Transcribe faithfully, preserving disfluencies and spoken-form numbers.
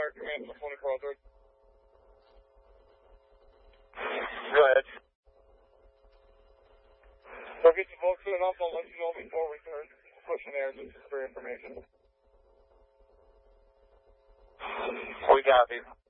Fire Command for twenty-four oh three. Go ahead. So get your folks in up, I'll let you know before we start pushing air just for information. We copy.